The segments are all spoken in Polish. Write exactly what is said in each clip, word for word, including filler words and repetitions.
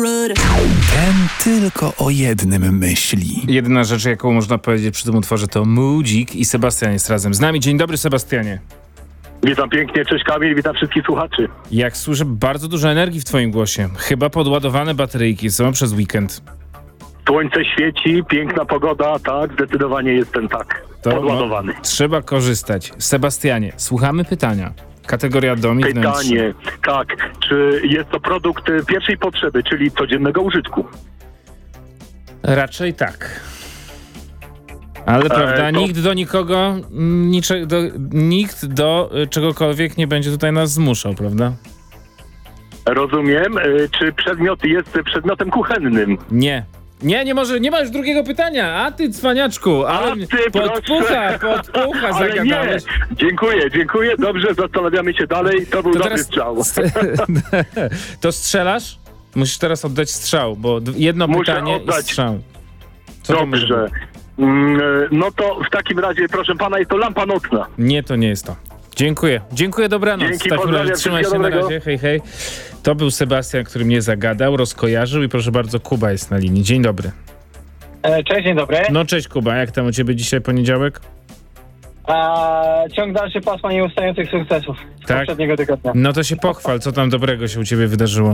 Ten tylko o jednym myśli. Jedyna rzecz, jaką można powiedzieć przy tym utworze, to Mudzik i Sebastian jest razem z nami. Dzień dobry, Sebastianie. Witam pięknie, cześć Kamil, witam wszystkich słuchaczy. Jak słyszę, bardzo dużo energii w twoim głosie. Chyba podładowane bateryjki są przez weekend. Słońce świeci, piękna pogoda, tak, zdecydowanie jestem tak, To podładowany. No, trzeba korzystać. Sebastianie, słuchamy pytania. Kategoria dom i wnętrze. Pytanie, tak, czy jest to produkt y, pierwszej potrzeby, czyli codziennego użytku? Raczej tak. Ale prawda, to- nikt do nikogo, mm, nicze, do, nikt do y, czegokolwiek nie będzie tutaj nas zmuszał, prawda? Rozumiem, y, czy przedmiot jest przedmiotem kuchennym? Nie. Nie, nie może, nie ma już drugiego pytania. A ty, cwaniaczku, ale A ty, podpucha, proszę. podpucha Ale nie, zagadałeś. dziękuję, dziękuję, dobrze, zastanawiamy się dalej, to był To dobry teraz strzał. To strzelasz? Musisz teraz oddać strzał, bo d- jedno Muszę pytanie oddać. i strzał. Co to może Dobrze, być? Mm, y, no to w takim razie, proszę pana, jest to lampa nocna. Nie, to nie jest to. Dziękuję. Dziękuję, dobranoc. Dzięki, w takim razie pozdrawiam, trzymaj się wszystkiego na dobrego. razie. Hej, hej. To był Sebastian, który mnie zagadał, rozkojarzył i proszę bardzo, Kuba jest na linii. Dzień dobry. E, Cześć, dzień dobry. No cześć Kuba, jak tam u ciebie dzisiaj poniedziałek? A, ciąg dalszy pasma nieustających sukcesów z Tak? poprzedniego tygodnia. No to się pochwal, co tam dobrego się u ciebie wydarzyło.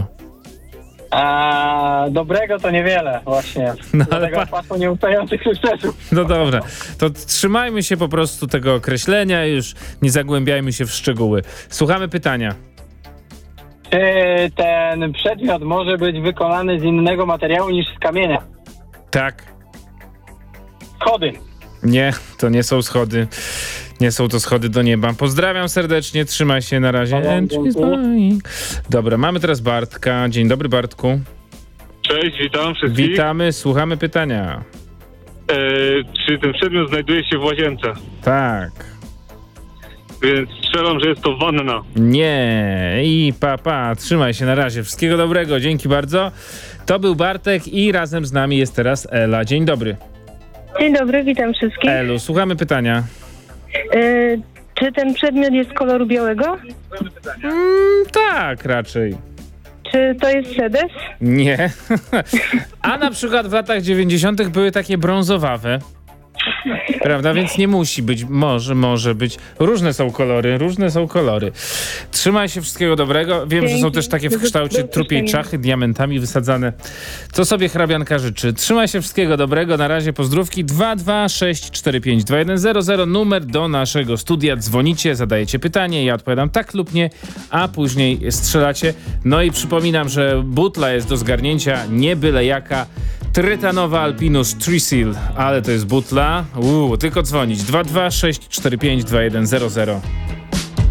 A, dobrego to niewiele właśnie. No, No, ale Dlatego pa- pasmo nieustających sukcesów. No dobra, to trzymajmy się po prostu tego określenia i już nie zagłębiajmy się w szczegóły. Słuchamy pytania. Czy ten przedmiot może być wykonany z innego materiału niż z kamienia? Tak. Schody. Nie, to nie są schody. Nie są to schody do nieba. Pozdrawiam serdecznie, trzymaj się na razie. Dobra, And dzięki. she's mine. Dobra, mamy teraz Bartka. Dzień dobry, Bartku. Cześć, witam wszystkich. Witamy, słuchamy pytania. E, czy ten przedmiot znajduje się w łazience? Tak. Więc strzelam, że jest to wanna. Nie. I pa, pa, trzymaj się na razie. Wszystkiego dobrego, dzięki bardzo. To był Bartek i razem z nami jest teraz Ela. Dzień dobry. Dzień dobry, witam wszystkich. Elu, słuchamy pytania. Y, czy ten przedmiot jest koloru białego? Mm, tak, raczej. Czy to jest sedes? Nie. A na przykład w latach dziewięćdziesiątych były takie brązowawe. Prawda? Więc nie musi być. Może, może być. Różne są kolory, różne są kolory. Trzymaj się, wszystkiego dobrego. Wiem, że są Dzięki. też takie w kształcie Do trupiej usłyszenia. czachy, diamentami wysadzane. Co sobie hrabianka życzy. Trzymaj się, wszystkiego dobrego. Na razie pozdrówki. dwa dwa sześć cztery pięć dwa jeden zero zero. Numer do naszego studia. Dzwonicie, zadajecie pytanie. Ja odpowiadam tak lub nie, a później strzelacie. No i przypominam, że butla jest do zgarnięcia. Nie byle jaka. Trytanowa Alpinus Trisil, ale to jest butla. Uuu, tylko dzwonić. dwa dwa sześć cztery pięć dwa jeden zero zero.